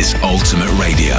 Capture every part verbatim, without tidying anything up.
is Ultimate Radio.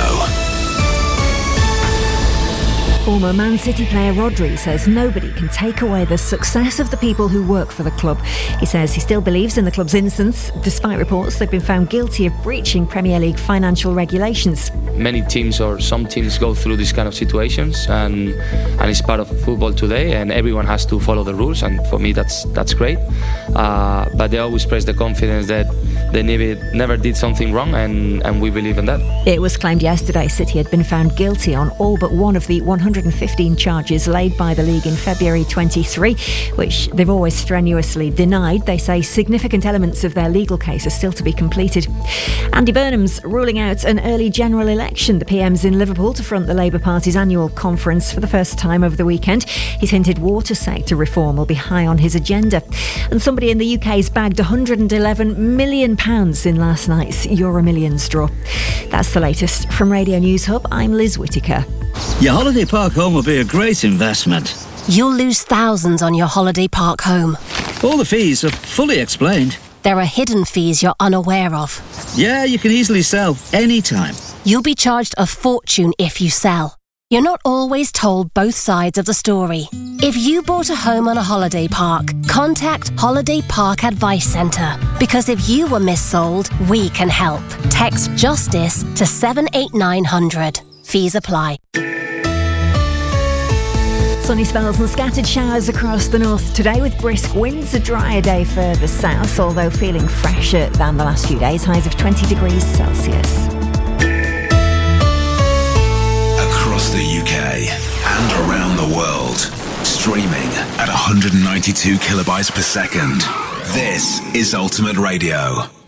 Former Man City player Rodri says nobody can take away the success of the people who work for the club. He says he still believes in the club's innocence, despite reports they've been found guilty of breaching Premier League financial regulations. Many teams or some teams go through these kind of situations, and and it's part of football today, and everyone has to follow the rules, and for me that's that's great. Uh, but they always express the confidence that they never, never did something wrong, and, and we believe in that. It was claimed yesterday City had been found guilty on all but one of the one hundred fifteen charges laid by the league in February twenty-three, which they've always strenuously denied. They say significant elements of their legal case are still to be completed. Andy Burnham's ruling out an early general election. The P M's in Liverpool to front the Labour Party's annual conference for the first time over the weekend. He's hinted water sector reform will be high on his agenda. And somebody in the U K's bagged one hundred eleven million pounds in last night's Euromillions draw. That's the latest. From Radio News Hub, I'm Liz Whittaker. Your holiday park home will be a great investment. You'll lose thousands on your holiday park home. All the fees are fully explained. There are hidden fees you're unaware of. Yeah, you can easily sell anytime. You'll be charged a fortune if you sell. You're not always told both sides of the story. If you bought a home on a holiday park, contact Holiday Park Advice Centre. Because if you were missold, we can help. Text JUSTICE to seven eight nine hundred. Fees apply. Sunny spells and scattered showers across the north today with brisk winds. A drier day further south, although feeling fresher than the last few days. Highs of twenty degrees Celsius. Across the U K and around the world, streaming at one hundred ninety-two kilobytes per second. This is Ultimate Radio.